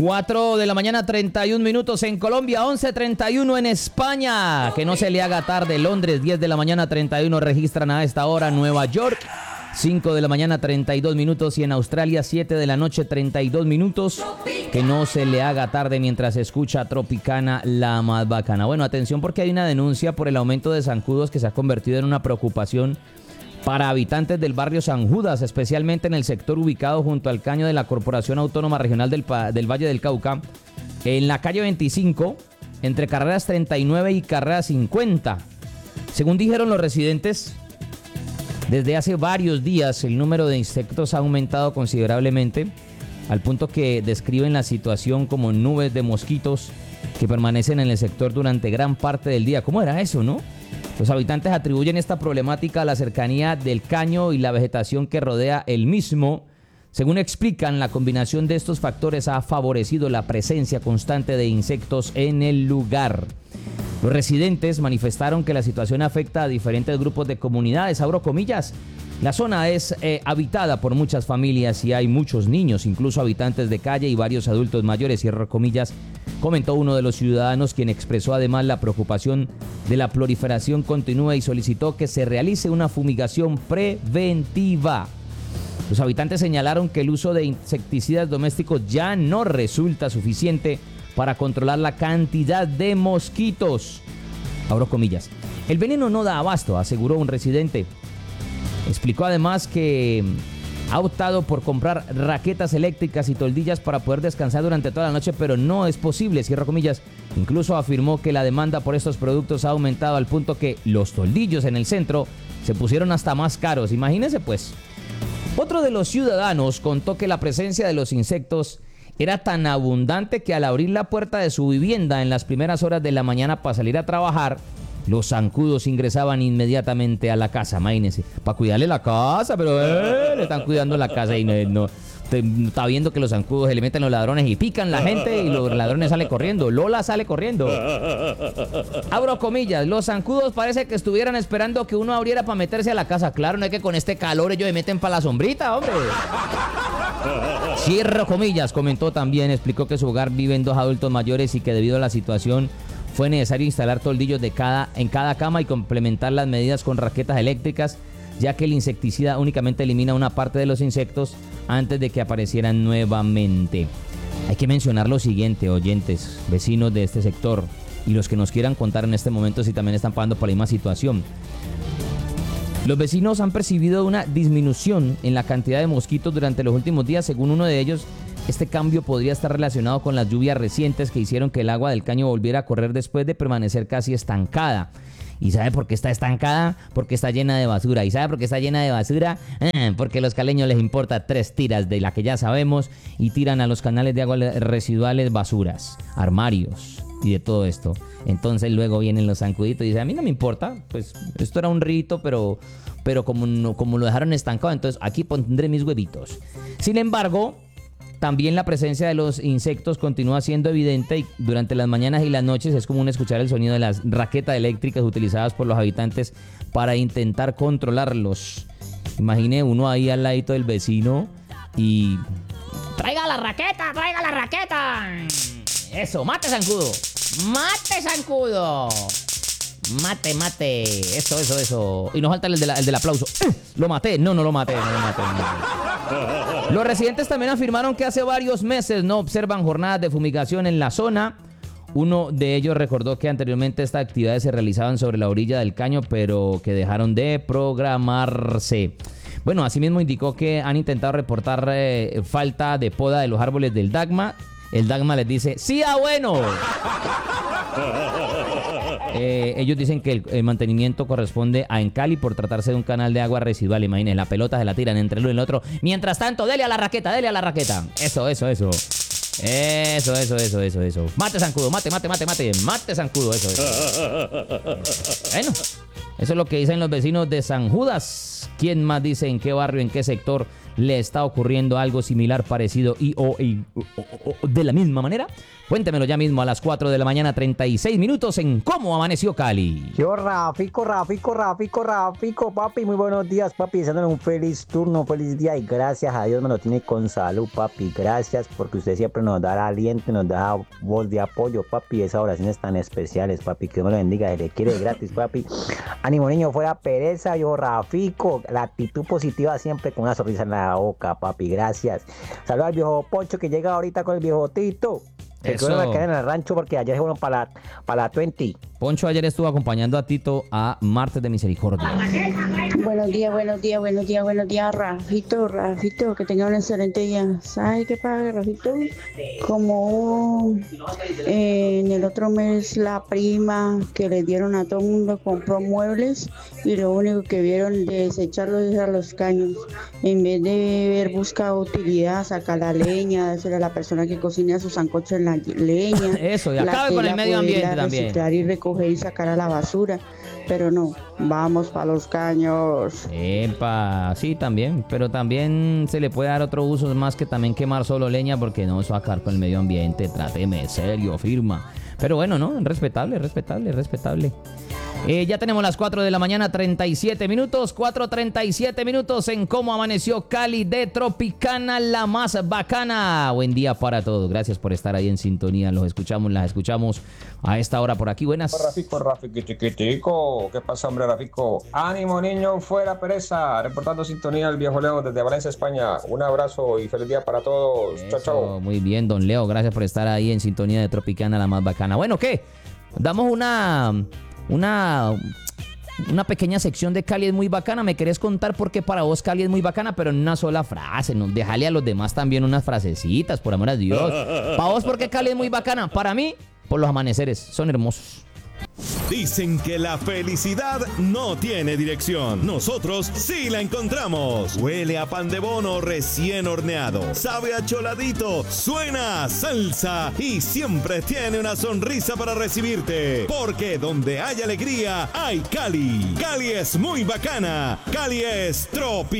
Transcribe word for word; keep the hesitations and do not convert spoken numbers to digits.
cuatro de la mañana, treinta y un minutos en Colombia, once treinta y uno en España. Que no se le haga tarde. Londres, diez de la mañana, treinta y uno registran a esta hora. Nueva York, cinco de la mañana, treinta y dos minutos. Y en Australia, siete de la noche, treinta y dos minutos. Que no se le haga tarde mientras escucha Tropicana, la más bacana. Bueno, atención porque hay una denuncia por el aumento de zancudos que se ha convertido en una preocupación para habitantes del barrio San Judas, especialmente en el sector ubicado junto al caño de la Corporación Autónoma Regional del, del Valle del Cauca, en la calle veinticinco, entre carreras treinta y nueve y carreras cincuenta. Según dijeron los residentes, desde hace varios días el número de insectos ha aumentado considerablemente, al punto que describen la situación como nubes de mosquitos que permanecen en el sector durante gran parte del día. ¿Cómo era eso, no? Los habitantes atribuyen esta problemática a la cercanía del caño y la vegetación que rodea el mismo. Según explican, la combinación de estos factores ha favorecido la presencia constante de insectos en el lugar. Los residentes manifestaron que la situación afecta a diferentes grupos de comunidades. Abro comillas. La zona es eh, habitada por muchas familias y hay muchos niños, incluso habitantes de calle y varios adultos mayores, cierro comillas, comentó uno de los ciudadanos, quien expresó además la preocupación de la proliferación continua y solicitó que se realice una fumigación preventiva. Los habitantes señalaron que el uso de insecticidas domésticos ya no resulta suficiente para controlar la cantidad de mosquitos. Abro comillas. El veneno no da abasto, aseguró un residente. Explicó además que ha optado por comprar raquetas eléctricas y toldillas para poder descansar durante toda la noche, pero no es posible, cierro comillas. Incluso afirmó que la demanda por estos productos ha aumentado al punto que los toldillos en el centro se pusieron hasta más caros. Imagínense pues. Otro de los ciudadanos contó que la presencia de los insectos era tan abundante que al abrir la puerta de su vivienda en las primeras horas de la mañana para salir a trabajar, los zancudos ingresaban inmediatamente a la casa, imagínense, para cuidarle la casa, pero eh, le están cuidando la casa y no, no te, está viendo que los zancudos se le meten los ladrones y pican la gente y los ladrones salen corriendo. Lola sale corriendo. Abro comillas, los zancudos parece que estuvieran esperando que uno abriera para meterse a la casa. Claro, no es que con este calor ellos se meten para la sombrita, hombre. Cierro comillas, comentó también, explicó que su hogar viven dos adultos mayores y que debido a la situación fue necesario instalar toldillos de cada, en cada cama y complementar las medidas con raquetas eléctricas, ya que el insecticida únicamente elimina una parte de los insectos antes de que aparecieran nuevamente. Hay que mencionar lo siguiente, oyentes, vecinos de este sector y los que nos quieran contar en este momento si también están pasando por la misma situación. Los vecinos han percibido una disminución en la cantidad de mosquitos durante los últimos días. Según uno de ellos, este cambio podría estar relacionado con las lluvias recientes que hicieron que el agua del caño volviera a correr después de permanecer casi estancada. ¿Y sabe por qué está estancada? Porque está llena de basura. ¿Y sabe por qué está llena de basura? Eh, porque a los caleños les importa tres tiras de la que ya sabemos y tiran a los canales de agua residuales basuras, armarios y de todo esto. Entonces luego vienen los zancuditos y dicen, a mí no me importa, pues esto era un rito, pero, pero como, no, como lo dejaron estancado, entonces aquí pondré mis huevitos. Sin embargo, también la presencia de los insectos continúa siendo evidente y durante las mañanas y las noches es común escuchar el sonido de las raquetas eléctricas utilizadas por los habitantes para intentar controlarlos. Imagine uno ahí al ladito del vecino y... ¡Traiga la raqueta! ¡Traiga la raqueta! Eso, mate zancudo. ¡Mate zancudo! Mate, mate. Eso, eso, eso. Y nos falta el, de la, el del aplauso. ¡Uh! Lo maté. No, no lo maté. No lo maté. No lo maté. Los residentes también afirmaron que hace varios meses no observan jornadas de fumigación en la zona. Uno de ellos recordó que anteriormente estas actividades se realizaban sobre la orilla del caño, pero que dejaron de programarse. Bueno, asimismo indicó que han intentado reportar eh, falta de poda de los árboles del Dagma. El Dagma les dice, ¡sí, ah, bueno! Eh, ellos dicen que el, el mantenimiento corresponde a Encali por tratarse de un canal de agua residual. Imagínense, la pelota se la tiran entre el uno y el otro. Mientras tanto, dele a la raqueta, dele a la raqueta. Eso, eso, eso. Eso, eso, eso, eso, eso. Mate zancudo, mate, mate, mate, mate. Mate zancudo, eso, eso. Bueno, eso es lo que dicen los vecinos de San Judas. ¿Quién más dice en qué barrio, en qué sector le está ocurriendo algo similar, parecido y o, y, o, o, o de la misma manera. Cuéntemelo ya mismo a las cuatro de la mañana, treinta y seis minutos en Cómo Amaneció Cali. Yo, Rafico, Rafico, Rafico, Rafico, papi, muy buenos días, papi, deseándole un feliz turno, feliz día y gracias a Dios me lo tiene con salud, papi, gracias porque usted siempre nos da aliento, nos da voz de apoyo, papi, esas oraciones tan especiales, papi, que Dios me lo bendiga, se le quiere gratis, papi. Ánimo, niño, fuera pereza, yo, Rafico, la actitud positiva siempre con una sonrisa en la boca, papi, gracias. Saludos al viejo Poncho que llega ahorita con el viejo Tito. Que Eso. creo que quedar en el rancho porque ayer se fueron para la, para la veinte. Poncho ayer estuvo acompañando a Tito a Martes de Misericordia. Buenos días, buenos días, buenos días, buenos días, Rafito, Rafito, que tenga un excelente día. ¿Sabes qué pasa, Rafito? Como eh, en el otro mes la prima que le dieron a todo el mundo compró muebles y lo único que vieron de desecharlos es a los caños. En vez de haber buscado utilidad, sacar la leña, dársela a la persona que cocina sus sancochos en la leña. Eso, y la acabe con el tela, medio ambiente poderla también. reciclar y recoger y sacar a la basura. Pero no, vamos para los caños. Epa, sí, también, pero también se le puede dar otro uso más que también quemar solo leña, porque no eso va a acabar con el medio ambiente. Tráteme serio, firma. Pero bueno, no, respetable, respetable, respetable. Eh, ya tenemos las cuatro de la mañana, treinta y siete minutos, cuatro treinta y siete minutos en Cómo Amaneció Cali de Tropicana, la más bacana. Buen día para todos, gracias por estar ahí en sintonía, los escuchamos, las escuchamos a esta hora por aquí, buenas. Rafico, Rafico, chiquitico, ¿qué pasa, hombre, Rafico? Ánimo, niño, fuera pereza, reportando sintonía el viejo Leo desde Valencia, España. Un abrazo y feliz día para todos. Chao, Eso, chao. muy bien, don Leo, gracias por estar ahí en sintonía de Tropicana, la más bacana. Bueno, ¿qué? Damos una... Una, una pequeña sección de Cali es muy bacana. ¿Me querés contar por qué para vos Cali es muy bacana? Pero en una sola frase, ¿no? Déjale a los demás también unas frasecitas, por amor a Dios. Para vos, ¿por qué Cali es muy bacana? Para mí, por los amaneceres, son hermosos. Dicen que la felicidad no tiene dirección. Nosotros sí la encontramos. Huele a pan de bono recién horneado. Sabe a choladito. Suena a salsa. Y siempre tiene una sonrisa para recibirte. Porque donde hay alegría, hay Cali. Cali es muy bacana. Cali es tropical.